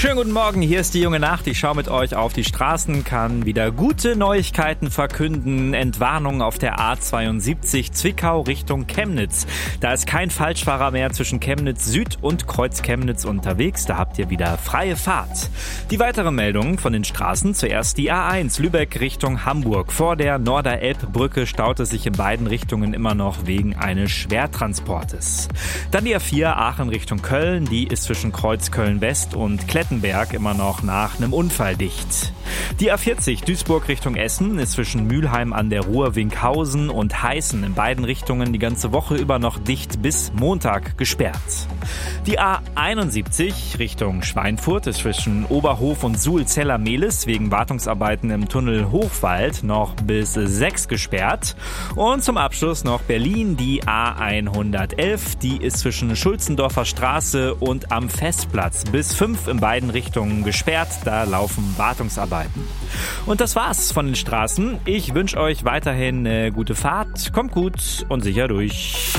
Schönen guten Morgen, hier ist die junge Nacht. Ich schaue mit euch auf die Straßen, kann wieder gute Neuigkeiten verkünden. Entwarnung auf der A72 Zwickau Richtung Chemnitz. Da ist kein Falschfahrer mehr zwischen Chemnitz Süd und Kreuz Chemnitz unterwegs. Da habt ihr wieder freie Fahrt. Die weiteren Meldungen von den Straßen. Zuerst die A1 Lübeck Richtung Hamburg. Vor der Norderelbbrücke staut es sich in beiden Richtungen immer noch wegen eines Schwertransportes. Dann die A4 Aachen Richtung Köln. Die ist zwischen Kreuz Köln West und Klettenberg immer noch nach einem Unfall dicht. Die A40 Duisburg Richtung Essen ist zwischen Mülheim an der Ruhr, Winkhausen und Heißen in beiden Richtungen die ganze Woche über noch dicht bis Montag gesperrt. Die A71 Richtung Schweinfurt ist zwischen Oberhof und Suhl-Zeller-Mehlis wegen Wartungsarbeiten im Tunnel Hochwald noch bis 6 gesperrt. Und zum Abschluss noch Berlin, die A111, die ist zwischen Schulzendorfer Straße und am Festplatz bis 5 in beiden Richtungen gesperrt, da laufen Wartungsarbeiten. Und das war's von den Straßen. Ich wünsche euch weiterhin eine gute Fahrt, kommt gut und sicher durch.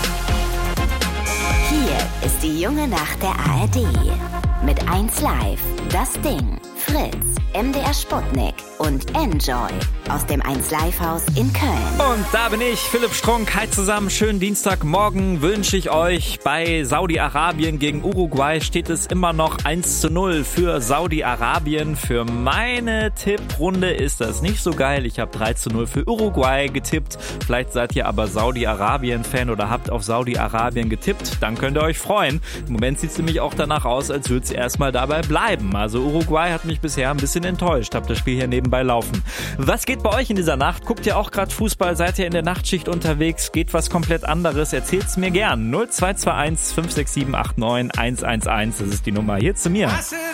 Hier ist die junge Nacht der ARD. Mit 1 Live, das Ding, Fritz, MDR Sputnik und Enjoy aus dem 1 Live Haus in Köln. Und da bin ich, Philipp Strunk. Hi zusammen, schönen Dienstagmorgen wünsche ich euch. Bei Saudi-Arabien gegen Uruguay steht es immer noch 1:0 für Saudi-Arabien. Für meine Tipprunde ist das nicht so geil. Ich habe 3:0 für Uruguay getippt. Vielleicht seid ihr aber Saudi-Arabien-Fan oder habt auf Saudi-Arabien getippt. Dann könnt ihr euch freuen. Im Moment sieht es nämlich auch danach aus, als würde es erstmal dabei bleiben. Also Uruguay hat mich bisher ein bisschen enttäuscht. Hab das Spiel hier nebenbei laufen. Was geht bei euch in dieser Nacht? Guckt ihr auch gerade Fußball? Seid ihr in der Nachtschicht unterwegs? Geht was komplett anderes? Erzählt's mir gern. 0221 567 89 111. Das ist die Nummer hier zu mir.